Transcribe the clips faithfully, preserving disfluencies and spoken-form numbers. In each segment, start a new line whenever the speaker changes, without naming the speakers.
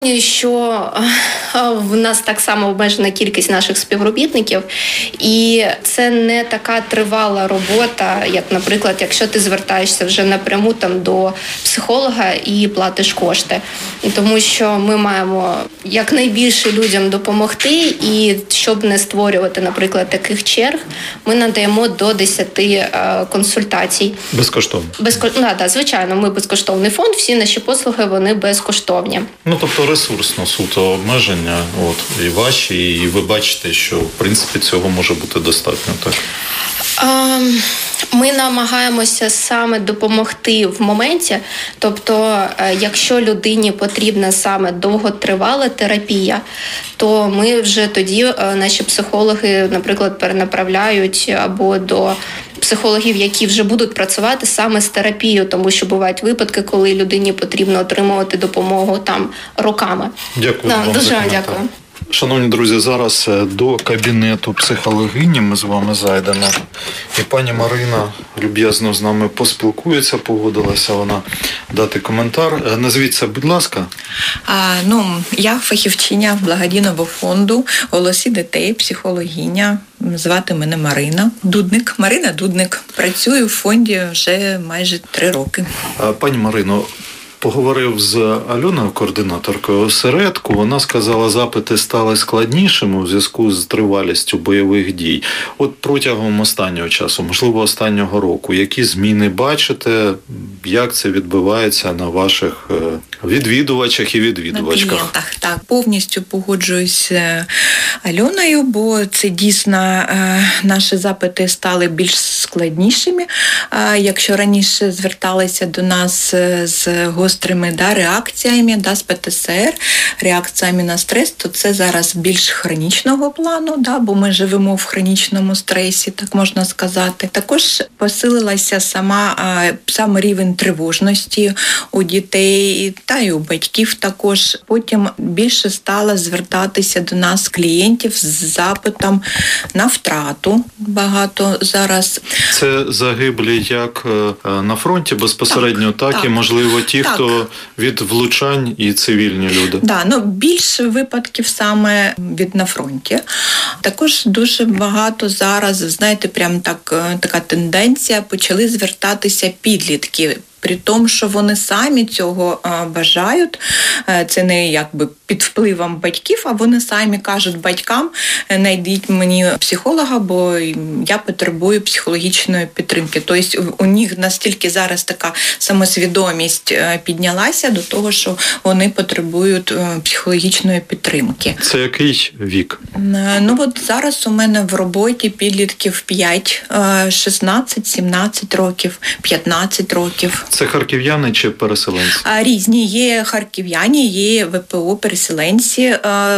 Що в нас так само обмежена кількість наших співробітників, і це не така тривала робота, як, наприклад, якщо ти звертаєшся вже напряму там до психолога і платиш кошти. Тому що ми маємо якнайбільше людям допомогти, і щоб не створювати, наприклад, таких черг, ми надаємо до десяти консультацій.
Безкоштовно?
Безкоштовно, да, да, звичайно, ми безкоштовний фонд, всі наші послуги, вони безкоштовні.
Ну, тобто ресурсно суто обмеження, от, і ваші, і ви бачите, що, в принципі, цього може бути достатньо, так?
Ми намагаємося саме допомогти в моменті, тобто, якщо людині потрібна саме довготривала терапія, то ми вже тоді, наші психологи, наприклад, перенаправляють або до психологів, які вже будуть працювати саме з терапією, тому що бувають випадки, коли людині потрібно отримувати допомогу там роками.
Дякую.
Да,
вам
дуже
за
дякую.
Шановні друзі, зараз до кабінету психологині ми з вами зайдемо. І пані Марина люб'язно з нами поспілкується, погодилася вона дати коментар. Назвіться, будь ласка.
А, ну, я фахівчиня благодійного фонду «Голоси дітей», психологиня. Звати мене Марина Дудник. Марина Дудник. Працюю в фонді вже майже три роки.
Пані Марино, поговорив з Альоною, координаторкою осередку. Вона сказала, запити стали складнішими у зв'язку з тривалістю бойових дій. От протягом останнього часу, можливо, останнього року, які зміни бачите, як це відбувається на ваших відвідувачах і відвідувачках?
На клієнтах, так. Повністю погоджуюсь з Альоною, бо це дійсно наші запити стали більш складнішими. Якщо раніше зверталися до нас з гострими да, реакціями, да, з ПТСР, реакціями на стрес, то це зараз більш хронічного плану, да, бо ми живемо в хронічному стресі, так можна сказати. Також посилилася сама сам рівень тривожності у дітей та й у батьків також. Потім більше стало звертатися до нас клієнтів з запитом на втрату. Багато зараз.
Це загиблі як на фронті безпосередньо, так, так і, можливо, ті, так. хто від влучань і цивільні люди.
Да, ну, більше випадків саме від на фронті. Також дуже багато зараз, знаєте, прям так, така тенденція, почали звертатися підлітки. При тому, що вони самі цього а, бажають, це не якби під впливом батьків, а вони самі кажуть батькам, знайдіть мені психолога, бо я потребую психологічної підтримки. Тобто у них настільки зараз така самосвідомість піднялася до того, що вони потребують психологічної підтримки.
Це який вік?
Ну от зараз у мене в роботі підлітків п'ять, шістнадцять, сімнадцять років, п'ятнадцять років.
Це харків'яни чи переселенці?
Різні. Є харків'яні, є ВПО, переселенці,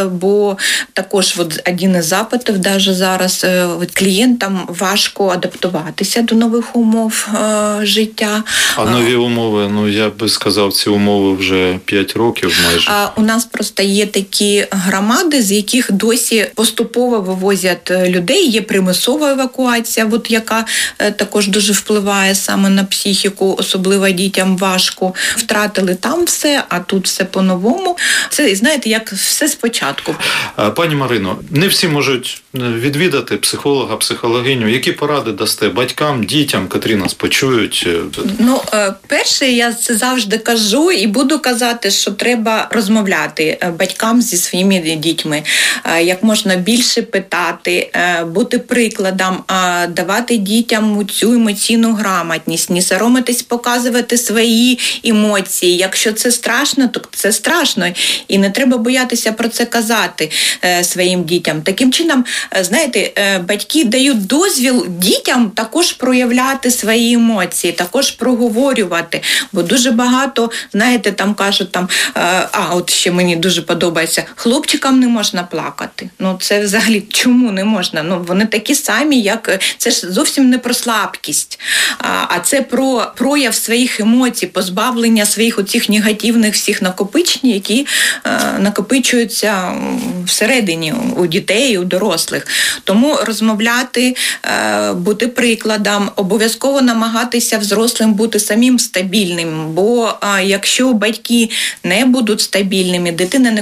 бо також от один із запитів навіть зараз от клієнтам важко адаптуватися до нових умов життя.
А нові умови, ну я би сказав, ці умови вже п'ять років майже.
У нас просто є такі громади, з яких досі поступово вивозять людей, є примусова евакуація, от яка також дуже впливає саме на психіку, особливо дітям важко. Втратили там все, а тут все по-новому. Це, знаєте, як все спочатку.
Пані Марино, не всі можуть відвідати психолога, психологиню. Які поради дасте батькам, дітям, котрі нас почують?
Ну, перше, я це завжди кажу і буду казати, що треба розмовляти батькам зі своїми дітьми. Як можна більше питати, бути прикладом, давати дітям цю емоційну грамотність, не соромитись показувати свої емоції. Якщо це страшно, то це страшно. І не треба боятися про це казати своїм дітям. Таким чином, знаєте, батьки дають дозвіл дітям також проявляти свої емоції, також проговорювати. Бо дуже багато, знаєте, там кажуть, там, а от ще мені дуже подобається, хлопчикам не можна плакати. Ну, це взагалі чому не можна? Ну, вони такі самі, як, це ж зовсім не про слабкість, а це про прояв своєї своїх емоцій, позбавлення своїх оцих негативних всіх накопичень, які е, накопичуються всередині у дітей, у дорослих. Тому розмовляти, е, бути прикладом, обов'язково намагатися взрослим бути самим стабільним, бо е, якщо батьки не будуть стабільними, дитина не